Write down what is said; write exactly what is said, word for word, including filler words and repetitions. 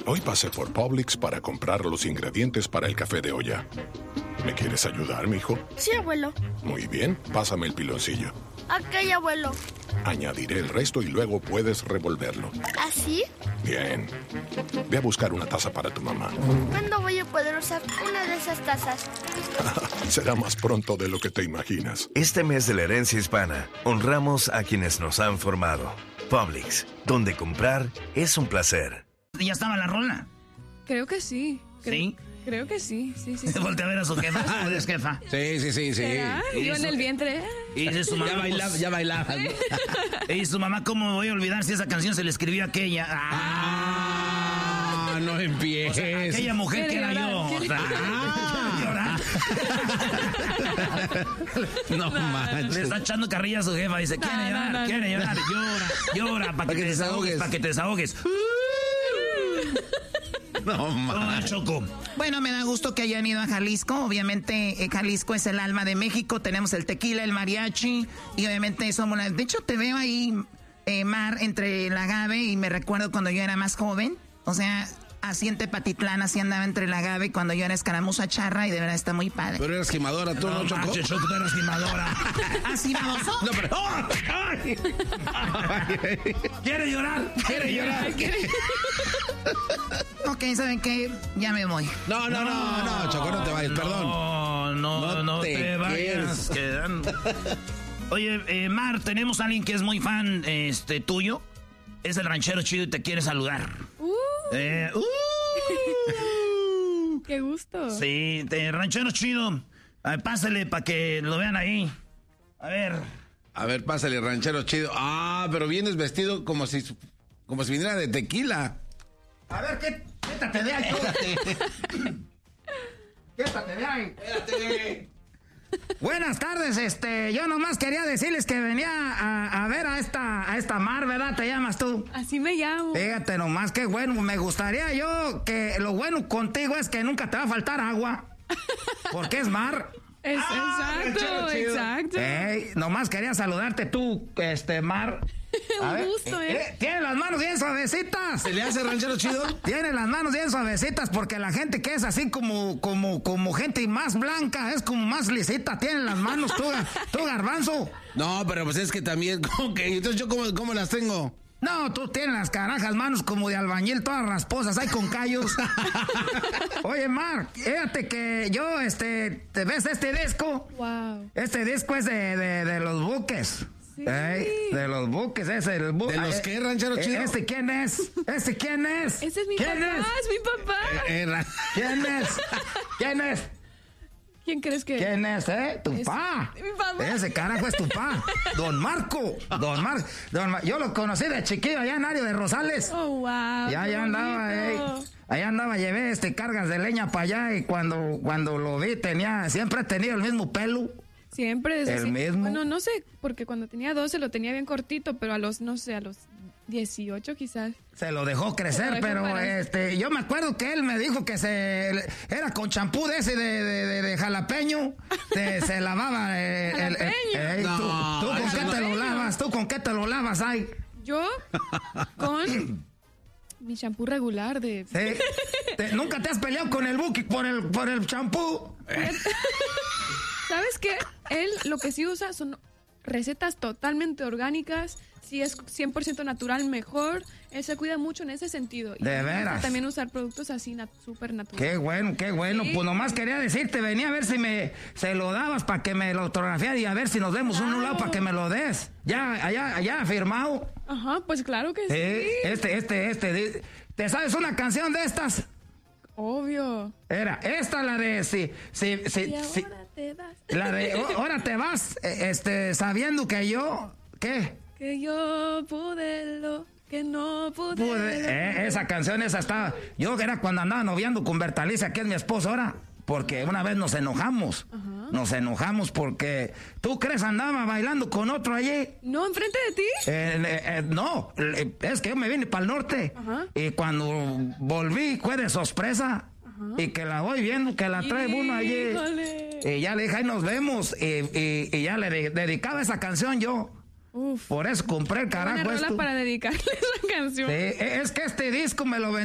Hoy pasé por Publix para comprar los ingredientes para el café de olla. ¿Me quieres ayudar, mijo? Sí, abuelo. Muy bien, pásame el piloncillo. Ok, abuelo. Añadiré el resto y luego puedes revolverlo. ¿Así? Bien. Ve a buscar una taza para tu mamá. ¿Cuándo voy a poder usar una de esas tazas? Será más pronto de lo que te imaginas. Este mes de la herencia hispana, honramos a quienes nos han formado. Publix, donde comprar es un placer. ¿Ya estaba la rola? Creo que sí. Creo, ¿Sí? Creo que sí, sí, sí. sí. Voltea a ver a su jefa. ¿Cómo es, jefa? Sí, sí, sí, sí. ¿Será? Yo en el vientre. Y dice su mamá, Ya bailaba, pues, ya bailaba. ¿no? y su mamá, ¿cómo voy a olvidar si esa canción se le escribió a aquella? Ah, Ah, no empieces. o sea, aquella mujer que era Quiere yo. llorar, O sea, Ah. llorar. No Le manches. está echando carrilla a su jefa. Dice, quiere No, llorar, no, no, quiere no. llorar. Llora, llora, para que, te desahogues, para que te desahogues. No Oh, manches. Choco. Bueno, me da gusto que hayan ido a Jalisco. Obviamente, eh, Jalisco es el alma de México. Tenemos el tequila, el mariachi y obviamente somos la... De hecho, te veo ahí, eh, Mar, entre el agave y me recuerdo cuando yo era más joven. O sea, así en Tepatitlán, así andaba entre el agave cuando yo era escaramuza charra y de verdad está muy padre. Pero eres quemadora, tú no, No, Choco. manches, Choco, tú eres gimadora. ¿Así baboso? No, pero. ¡Oh! ¡Ay! ¿Quiere llorar? ¿Quiere llorar? Ok, ¿saben qué? Ya me voy. No, no, no, no, Choco, no te vayas, perdón. No, no, no, No te, te vayas. Quedan... Oye, eh, Mar, tenemos a alguien que es muy fan este, tuyo. Es el ranchero chido y te quiere saludar. Uh, Eh, uh, ¡Qué gusto! sí, te, ranchero chido. A ver, pásale para que lo vean ahí. A ver. A ver, pásale, ranchero chido. Ah, pero vienes vestido como si como si viniera de tequila. A ver, ¿qué? Quédate de ahí. Quédate de ahí. Espérate. Buenas tardes, este, yo nomás quería decirles que venía a, a ver a esta, a esta Mar, ¿verdad? ¿Te llamas tú? Así me llamo. Fíjate nomás, qué bueno, me gustaría yo que lo bueno contigo es que nunca te va a faltar agua, porque es mar. Es, Ah, exacto, ranchero chido. exacto. Ey, nomás quería saludarte tú, este, Mar. A Un ver, gusto, ¿eh? eh, Tiene las manos bien suavecitas. ¿Se le hace ranchero chido? Tiene las manos bien suavecitas porque la gente que es así como, como, como gente más blanca es como más lisita. Tiene las manos tú, tú garbanzo. No, pero pues es que también, ¿cómo que? Entonces, ¿yo cómo, cómo las tengo? No, tú tienes las carajas manos como de albañil, todas rasposas, hay con callos. Oye, Mar, fíjate que yo, este, ¿te ves este disco? Wow. Este disco es de, de, de los buques. Sí. Ey, de los buques, es el bu- ¿De los eh, qué, ranchero eh, chido? ¿Este quién es? ¿Este quién es? Ese es mi ¿Quién papá, es? es? mi papá. Eh, ra- ¿Quién es? ¿Quién es? ¿Quién crees que ¿Quién es, eh? Tu Es- pa. mi papá. Ese carajo es tu pa. Don Marco. Don Marco. Don Mar- Yo lo conocí de chiquillo allá en Ario de Rosales. Oh, wow. Ya, qué ya andaba, eh. bonito. Allá andaba, llevé este cargas de leña para allá y cuando, cuando lo vi tenía, siempre he tenido el mismo pelo. Siempre desde ¿El así- mismo? Bueno, no sé, porque cuando tenía doce lo tenía bien cortito, pero a los, no sé, a los dieciocho quizás. Se lo dejó crecer, Se lo dejó pero para- este, yo me acuerdo que él me dijo que se era con champú de ese de, de, de- de jalapeño, se, se lavaba eh, el, el- Jalapeño. Ey, tú, No, tú con eso qué no. te lo lavas, tú con qué te lo lavas, ay. Yo con mi champú regular de... Sí. Te- Nunca te has peleado con el Buki por el por el champú. ¿Sabes qué? Él lo que sí usa son recetas totalmente orgánicas. Si es cien por ciento natural, mejor. Él se cuida mucho en ese sentido. Y De me gusta veras. también usar productos así nat- súper naturales. Qué bueno, qué bueno. Sí. Pues nomás quería decirte, venía a ver si me se lo dabas para que me lo autografiara y a ver si nos vemos en un lado para que me lo des. Ya, allá, allá firmado. Ajá, pues claro que Sí, sí. este, este, este. di- ¿Te sabes una canción de estas? Obvio. Era, esta la de si, si, si, Y si- ahora te vas. la de "Oh, ahora te vas, eh, este, sabiendo que yo, ¿qué? Que yo pude lo que no pude. Pude- lo- eh, esa canción, esa estaba, yo era cuando andaba noviando con Bertalicia, que es mi esposa ahora, porque una vez nos enojamos, nos enojamos porque, ¿tú crees andaba bailando con otro allí? No, enfrente de ti. Eh, eh, eh, no, eh, es que yo me vine para el norte Ajá. y cuando volví fue de sorpresa y que la voy viendo que la trae uno allí Híjole. y ya le dije, ahí nos vemos y, y- y ya le de- dedicaba esa canción yo, Uf. por eso compré el Buena carajo rola esto. para dedicarle esa canción. Sí, es que este disco me lo vendí